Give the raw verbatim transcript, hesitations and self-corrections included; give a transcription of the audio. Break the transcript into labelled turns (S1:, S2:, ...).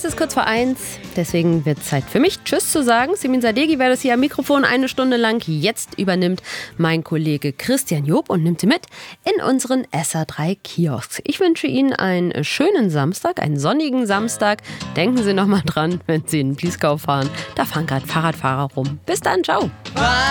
S1: Es ist kurz vor eins, deswegen wird Zeit für mich, Tschüss zu sagen. Simin Sadeghi wäre das hier am Mikrofon eine Stunde lang. Jetzt übernimmt mein Kollege Christian Job und nimmt Sie mit in unseren S R drei Kiosk. Ich wünsche Ihnen einen schönen Samstag, einen sonnigen Samstag. Denken Sie noch mal dran, wenn Sie in den Bliesgau fahren. Da fahren gerade Fahrradfahrer rum. Bis dann, ciao.